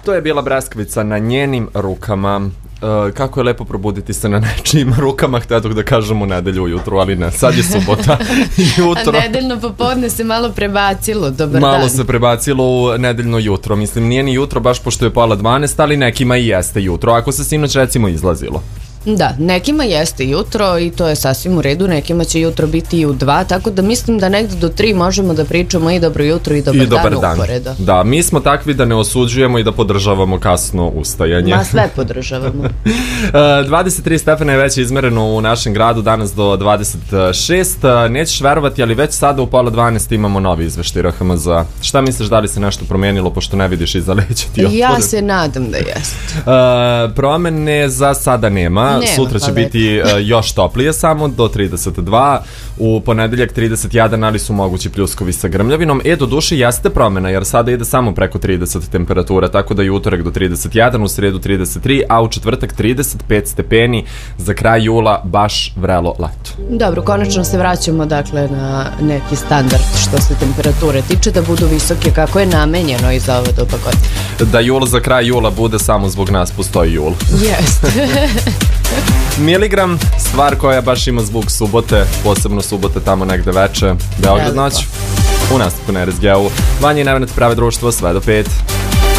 To je bila Breskvica na njenim rukama. Kako je lepo probuditi se na nečijim rukama, htjedoh da kažem u nedelju ujutru, ali ne, sad je subota jutro. A nedeljno popodne se malo prebacilo, dobar dan. Malo se prebacilo u nedeljno jutro, mislim nije ni jutro baš pošto je 11:30, ali nekima i jeste jutro, ako se sinoć recimo izlazilo. Da, nekima jeste jutro i to je sasvim u redu, nekima će jutro biti i u 2, tako da mislim da negdje do 3 možemo da pričamo i dobro jutro i dobar dan uporedo. Da, mi smo takvi da ne osuđujemo i da podržavamo kasno ustajanje. Ma sve podržavamo. 23 stepena je već izmereno u našem gradu, danas do 26. Nećeš verovati, ali već sada u 11:30 imamo novi izveštaj RHMZ. Šta misliš, da li se nešto promijenilo, pošto ne vidiš iza leđa ti otpore? Ja se nadam da jeste. Promene za sada nema. Sutra će biti još toplije, samo do 32, u ponedeljak 31, ali su mogući pljuskovi sa grmljavinom. Do duše jeste promjena, jer sada ide samo preko 30 temperatura, tako da je utorak do 31, u sredu 33, a u četvrtak 35 stepeni, za kraj jula baš vrelo leto. Dobro, konačno se vraćamo dakle na neki standard što se temperature tiče, da budu visoke kako je namenjeno i za ovo doba godine. Da jul za kraj jula bude samo zbog nas, postoji jul. Jeste. Miligram, stvar koja baš ima zvuk subote, posebno subote tamo negde veče, Beograd noć, u nastavku na RSG-u. Vanja i Nevenat prave društvo sve do 5.